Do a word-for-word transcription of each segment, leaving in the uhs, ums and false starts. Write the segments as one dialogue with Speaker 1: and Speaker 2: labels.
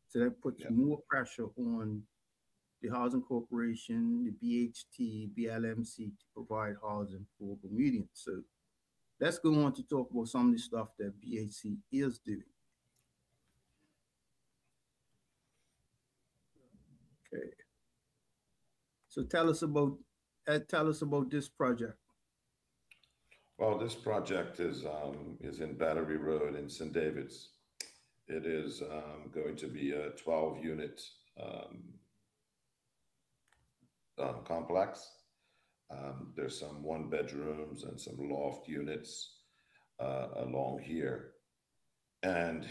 Speaker 1: So that puts
Speaker 2: Yeah.
Speaker 1: more pressure on the Housing Corporation, the B H T, B L M C to provide housing for Bermudians. So let's go on to talk about some of the stuff that B H C is doing. Okay. So tell us about uh, tell us about this project.
Speaker 2: Well, this project is um, is in Battery Road in Saint David's. It is um, going to be a twelve unit um, uh, complex. Um, there's some one bedrooms and some loft units uh, along here, and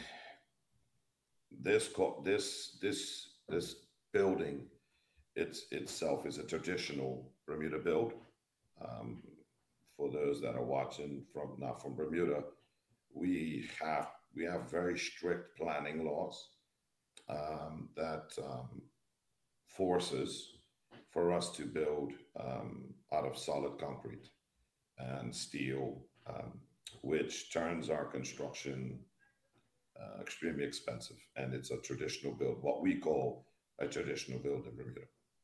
Speaker 2: this co- this this this building it's itself is a traditional Bermuda build. Um, for those that are watching from not from Bermuda, we have we have very strict planning laws um, that um, forces for us to build um, out of solid concrete and steel, um, which turns our construction uh, extremely expensive. And it's a traditional build, what we call a traditional build in Bermuda.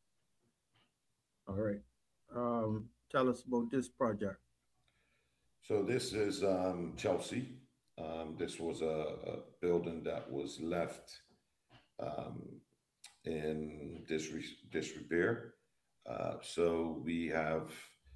Speaker 1: All right. Um, tell us about this project.
Speaker 2: So this is um, Chelsea. Um, this was a, a building that was left um, in disre- disrepair. Uh, so we have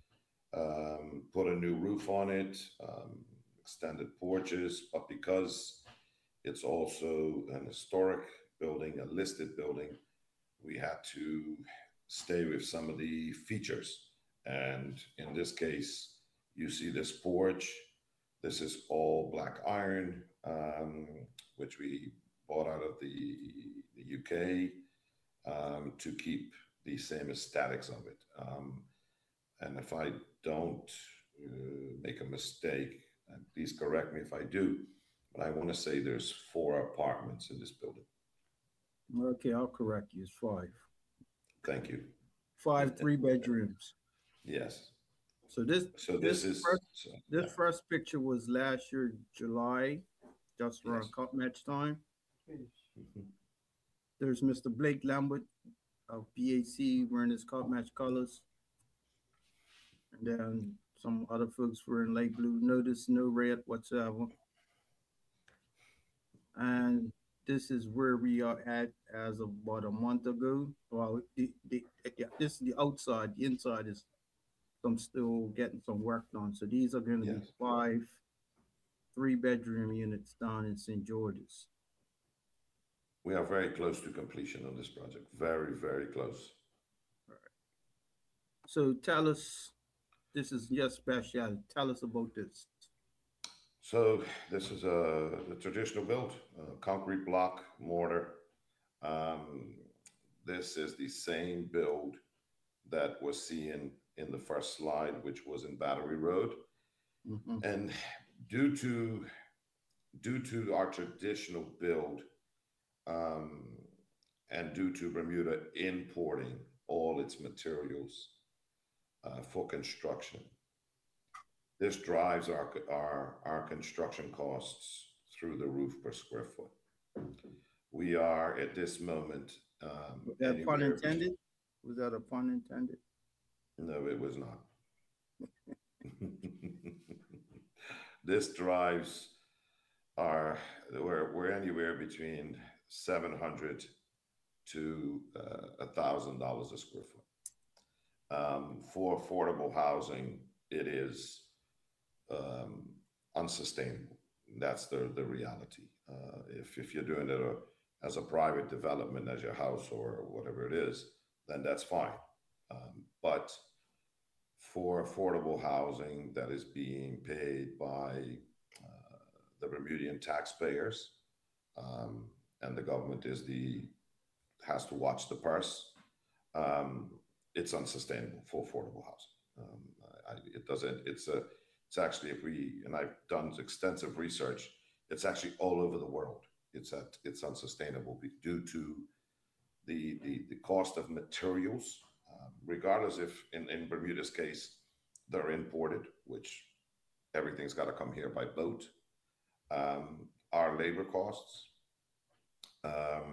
Speaker 2: um, put a new roof on it, um, extended porches, but because it's also an historic building, a listed building, we had to stay with some of the features. And in this case, you see this porch. This is all black iron, um, which we bought out of the, the U K um, to keep the same aesthetics of it. Um, and if I don't uh, make a mistake, and please correct me if I do, but I want to say there's four apartments in this building.
Speaker 1: Okay, I'll correct you. It's five.
Speaker 2: Thank you.
Speaker 1: Five three bedrooms.
Speaker 2: Yes.
Speaker 1: So this
Speaker 2: So this
Speaker 1: this
Speaker 2: is
Speaker 1: first
Speaker 2: so
Speaker 1: this
Speaker 2: yeah.
Speaker 1: first picture was last year July, just around
Speaker 2: Yes.
Speaker 1: cup match time.
Speaker 2: Mhm.
Speaker 1: There's Mister Blake Lambert of B H C wearing his cup match colors, and then some other folks wearing light blue. Notice no red whatsoever. And this is where we are at as of about a month ago. Well, the, the, yeah, this is the outside. The inside is some still getting some work done. So these are going to be
Speaker 2: Yes.
Speaker 1: five three bedroom units down in Saint George's.
Speaker 2: We are very close to completion on this project. Very, very close.
Speaker 1: So tell us, this is your specialty. Tell us about this.
Speaker 2: So this is a the traditional build, uh, concrete block mortar. Um, this is the same build that was seen in the first slide, which was in Battery Road.
Speaker 1: Mm-hmm.
Speaker 2: And due to due to our traditional build, um, and due to Bermuda importing all its materials uh, for construction, this drives our, our our construction costs through the roof per square foot. We are at this moment um,
Speaker 1: Was that a pun
Speaker 2: anywhere
Speaker 1: intended?
Speaker 2: between.
Speaker 1: Was that a pun intended?
Speaker 2: No, it was not. This drives our we're, we're anywhere between seven hundred to uh, a thousand dollars a square foot. Um, for affordable housing, it is um, unsustainable. That's the the reality. Uh, if if you're doing it uh, as a private development, as your house or whatever it is, then that's fine. Um, but for affordable housing that is being paid by uh, the Bermudian taxpayers, um, and the government is the has to watch the purse. Um, it's unsustainable for affordable housing. Um, I, it doesn't. It's a. It's actually if we and I've done extensive research. It's actually all over the world. It's at. It's unsustainable due to the the, the cost of materials. Um, regardless if in, in Bermuda's case they're imported, which everything's got to come here by boat. Um, our labor costs. Um,